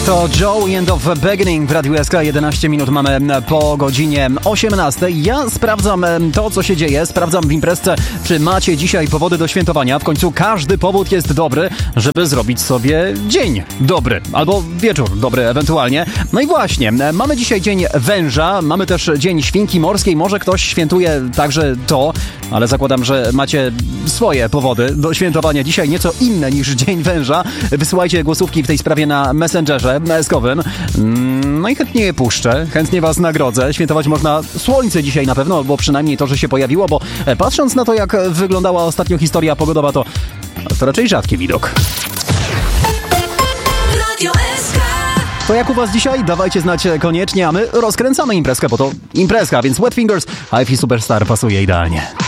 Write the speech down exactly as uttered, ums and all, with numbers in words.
To Joe End of Beginning w Radiu S K. jedenaście minut mamy po godzinie osiemnastej. Ja sprawdzam to, co się dzieje. Sprawdzam w imprezce, czy macie dzisiaj powody do świętowania. W końcu każdy powód jest dobry, żeby zrobić sobie dzień dobry. Albo wieczór dobry ewentualnie. No i właśnie, mamy dzisiaj dzień węża. Mamy też dzień świnki morskiej. Może ktoś świętuje także to, ale zakładam, że macie swoje powody do świętowania dzisiaj, nieco inne niż dzień węża. Wysyłajcie głosówki w tej sprawie na Messengerze eskowym. No i chętnie je puszczę, chętnie was nagrodzę. Świętować można słońce dzisiaj na pewno, albo przynajmniej to, że się pojawiło, bo patrząc na to, jak wyglądała ostatnio historia pogodowa, to, to raczej rzadki widok. To jak u was dzisiaj? Dawajcie znać koniecznie, a my rozkręcamy imprezkę, bo to imprezka, więc Wet Fingers, Hi-Fi Superstar pasuje idealnie.